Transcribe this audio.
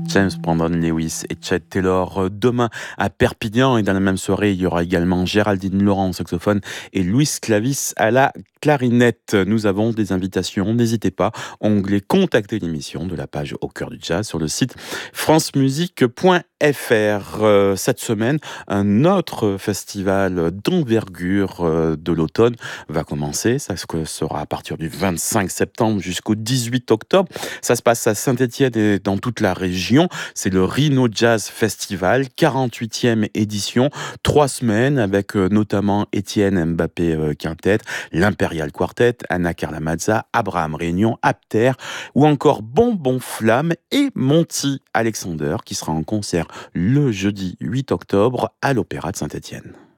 James Brandon Lewis et Chet Taylor demain à Perpignan, et dans la même soirée il y aura également Géraldine Laurent au saxophone et Louis Clavis à la clarinette. Nous avons des invitations, n'hésitez pas, onglet contacter l'émission de la page Au cœur du jazz sur le site francemusique.fr. Cette semaine, un autre festival d'envergure de l'automne va commencer. Ça sera à partir du 25 septembre jusqu'au 18 octobre. Ça se passe à Saint-Étienne et dans toute la région. C'est le Rhino Jazz Festival, 48e édition. 3 semaines avec notamment Étienne Mbappé Quintet, l'Imperial Quartet, Anna Carla Mazza, Abraham Réunion, Apter ou encore Bonbon Flamme et Monty Alexander qui sera en concert le jeudi 8 octobre à l'Opéra de Saint-Étienne.